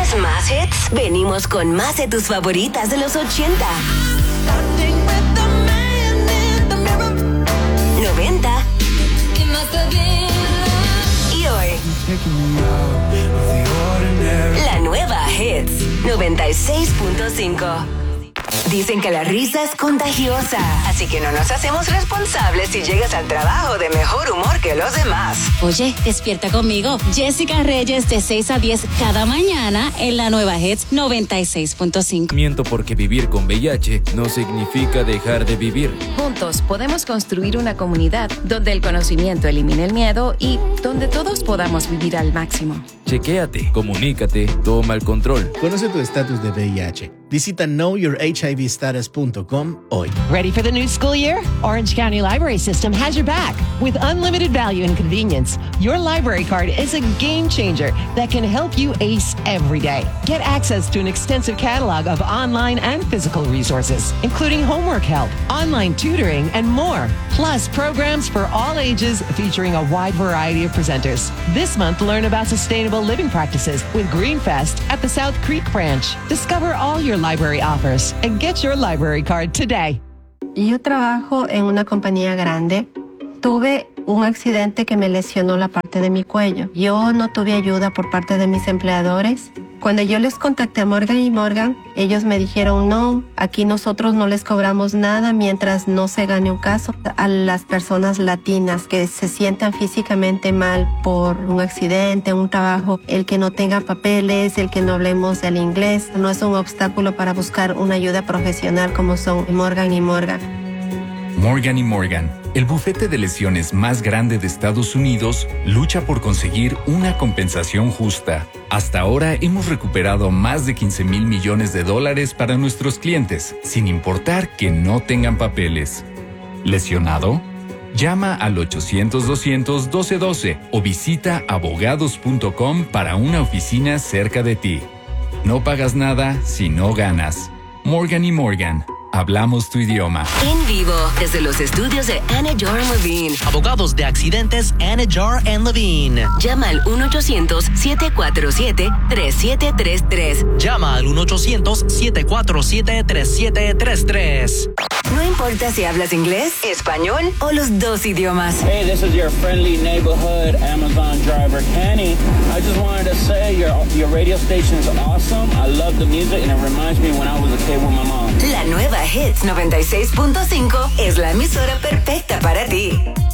¿Quieres más hits? Venimos con más de tus favoritas de los 80, 90 y hoy. La nueva Hits 96.5. Dicen que la risa es contagiosa, así que no nos hacemos responsables si llegas al trabajo de mejor humor que los demás. Oye, despierta conmigo. Jessica Reyes de 6 a 10 cada mañana en la nueva Hits 96.5. Miento porque vivir con VIH no significa dejar de vivir. Juntos podemos construir una comunidad donde el conocimiento elimine el miedo y donde todos podamos vivir al máximo. Chequéate, comunícate, toma el control. Conoce tu estatus de VIH. Visita knowyourhivstatus.com hoy. Ready for the new school year? Orange County Library System has your back. With unlimited value and convenience, your library card is a game changer that can help you ace every day. Get access to an extensive catalog of online and physical resources, including homework help, online tutoring, and more. Plus, programs for all ages featuring a wide variety of presenters. This month, learn about sustainable living practices with Greenfest at the South Creek branch. Discover all your library offers and get your library card today. Yo trabajo en una compañía grande. Tuve un accidente que me lesionó la parte de mi cuello. Yo no tuve ayuda por parte de mis empleadores. Cuando yo les contacté a Morgan & Morgan, ellos me dijeron, no, aquí nosotros no les cobramos nada mientras no se gane un caso. A las personas latinas que se sientan físicamente mal por un accidente, un trabajo, el que no tenga papeles, el que no hablemos el inglés, no es un obstáculo para buscar una ayuda profesional como son Morgan & Morgan. Morgan & Morgan, el bufete de lesiones más grande de Estados Unidos, lucha por conseguir una compensación justa. Hasta ahora hemos recuperado más de $15 mil millones para nuestros clientes, sin importar que no tengan papeles. ¿Lesionado? Llama al 800-200-1212 o visita abogados.com para una oficina cerca de ti. No pagas nada si no ganas. Morgan & Morgan. Hablamos tu idioma. En vivo, desde los estudios de Anidjar & Levine. Abogados de accidentes Anidjar & Levine. Llama al 1-800-747-3733. Llama al 1-800-747-3733. No importa si hablas inglés, español o los dos idiomas. Hey, this is your friendly neighborhood Amazon driver, Kenny. I just wanted to say your radio station is awesome. I love the music and it reminds me when I was a kid with my mom. La nueva Hits 96.5 es la emisora perfecta para ti.